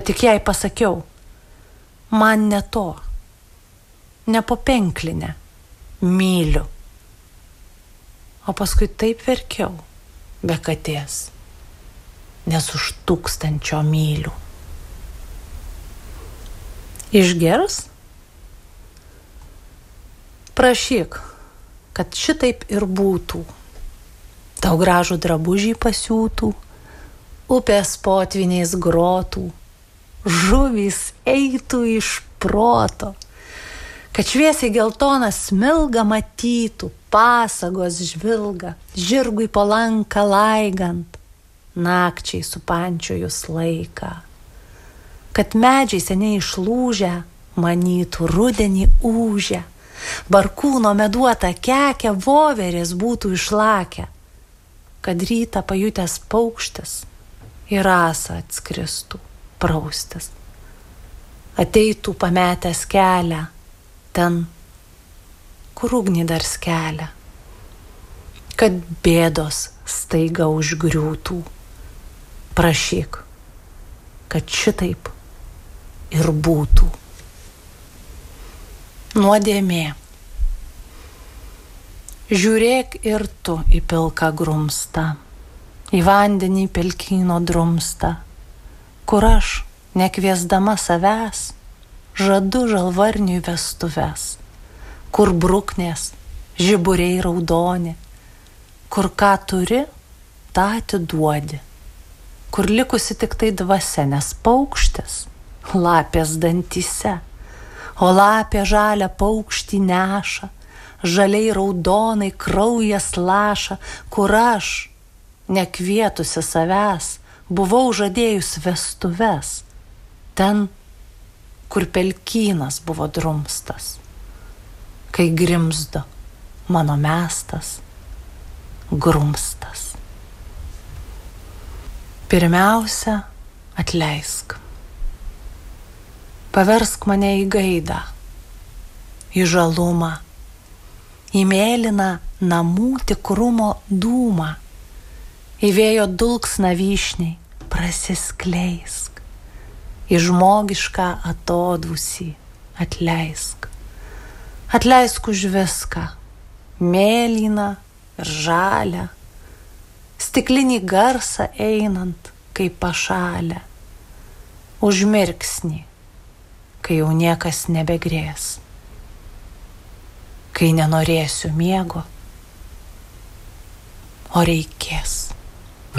Tik jai pasakiau, man ne to, ne papenklinę, myliu. O paskui taip verkiau, be katės, nes už 1000 mylių. Išgers? Prašyk, kad šitaip ir būtų. Tau gražų drabužį pasiūtų, upės potviniais grotų, žuvys eitų iš proto, kad šviesiai geltoną smilgą matytų, pasagos žvilga, žirgui po lanką laigant, nakčiai supančiojus laiką, kad medžiai seniai išlūžę manytų rudenį ūžę, barkūno meduotą kekę voverės būtų išlakę, kad rytą pajutęs paukštis į rasą atskristų praustis, ateitų pametęs kelią ten, kur ugnį dar skelia, kad bėdos staiga užgriūtų. Prašyk, kad šitaip ir būtų. Nuodėmė. Žiūrėk ir tu į pilką grumstą, į vandenį pelkyno drumstą, kur aš, nekviesdama savęs, žadu žalvarniui vestuves, kur bruknės, žiburiai raudoni, kur ką turi, tą atiduodi, kur likusi tik tai dvasia, nes paukštis lapės dantyse, o lapė žalią paukštį neša, žaliai raudonai kraujas laša, kur aš, nekvietusi savęs, buvau žadėjus vestuves, ten, kur pelkynas buvo drumstas, kai grimzdo mano mestas grumstas. Pirmiausia, atleisk. Paversk mane į gaidą, į žalumą, į mėlyną namų tikrumo dūmą, į vėjo dulksną vyšniai prasiskleisk, į žmogišką atodūsį atleisk. Atleisk už viską, mėlyną ir žalią, stiklinį garsą einant kaip pašalę, už mirksnį, kai jau niekas nebegrės, kai nenorėsiu miego, o reikės.